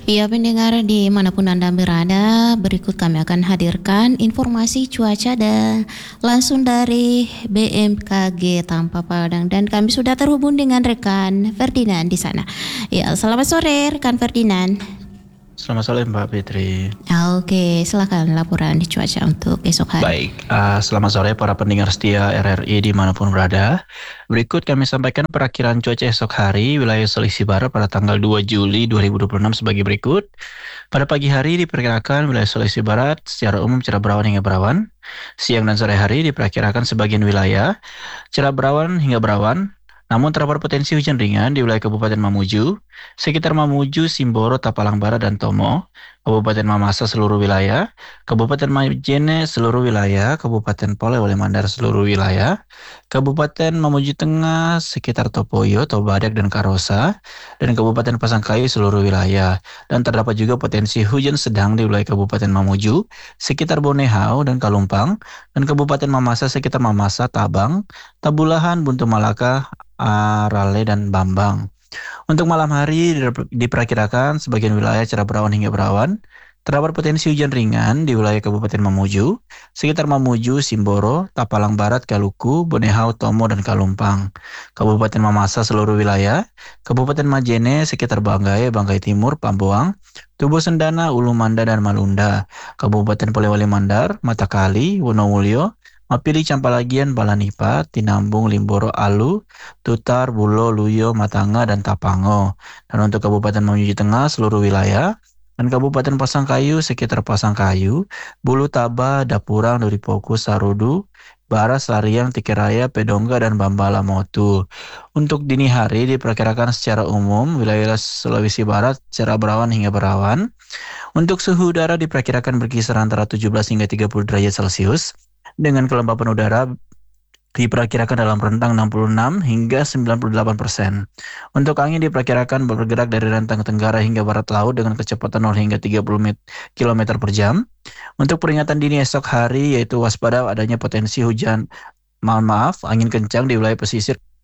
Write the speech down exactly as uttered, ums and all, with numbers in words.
Iya pendengar dimanapun Anda berada, berikut kami akan hadirkan informasi cuaca dan langsung dari B M K G Tampa Padang, dan kami sudah terhubung dengan rekan Ferdinand di sana. Ya, selamat sore rekan Ferdinand. Selamat sore Mbak Fitri. Oke, silakan laporan di cuaca untuk esok hari. Baik, uh, selamat sore para pendengar setia R R I dimanapun berada. Berikut kami sampaikan perakiraan cuaca esok hari wilayah Sulawesi Barat pada tanggal dua Juli dua ribu dua puluh enam sebagai berikut. Pada pagi hari diperkirakan wilayah Sulawesi Barat secara umum cerah berawan hingga berawan. Siang dan sore hari diperkirakan sebagian wilayah cerah berawan hingga berawan. Namun terdapat potensi hujan ringan di wilayah Kabupaten Mamuju, sekitar Mamuju, Simboro, Tapalang Barat, dan Tomo, Kabupaten Mamasa seluruh wilayah, Kabupaten Majene seluruh wilayah, Kabupaten Polewali Mandar seluruh wilayah, Kabupaten Mamuju Tengah sekitar Topoyo, Tobadak, dan Karosa, dan Kabupaten Pasangkayu seluruh wilayah. Dan terdapat juga potensi hujan sedang di wilayah Kabupaten Mamuju, sekitar Bonehau dan Kalumpang, dan Kabupaten Mamasa sekitar Mamasa, Tabang, Tabulahan, Buntu Malaka, Arale, dan Bambang. Untuk malam hari diperkirakan sebagian wilayah cerah berawan hingga berawan. Terdapat potensi hujan ringan di wilayah Kabupaten Mamuju, sekitar Mamuju, Simboro, Tapalang Barat, Kaluku, Bonehau, Tomo, dan Kalumpang. Kabupaten Mamasa seluruh wilayah, Kabupaten Majene sekitar Banggai, Banggai Timur, Pambuang, Tubuh Sendana, Ulu Manda, dan Malunda. Kabupaten Polewali Mandar, Matakali, Wonowulio, Mapili, Campalagian, Balanipa, Tinambung, Limboro, Alu, Tutar, Bulo, Luyo, Matanga, dan Tapango. Dan untuk Kabupaten Mamuju Tengah seluruh wilayah, dan Kabupaten Pasangkayu sekitar Pasangkayu, Bulu Taba, Dapurang, Duripoku, Sarudu, Baras, Lariang, Tikiraya, Pedongga, dan Bambala Motu. Untuk dini hari diperkirakan secara umum wilayah Sulawesi Barat cerah berawan hingga berawan. Untuk suhu udara diperkirakan berkisar antara tujuh belas hingga tiga puluh derajat Celcius. Dengan kelembapan udara diperkirakan dalam rentang enam puluh enam hingga sembilan puluh delapan persen. Untuk angin diperkirakan bergerak dari rentang tenggara hingga barat laut dengan kecepatan nol hingga tiga puluh kilometer per jam. Untuk peringatan dini esok hari yaitu waspada adanya potensi hujan, mohon maaf, angin kencang di wilayah pesisir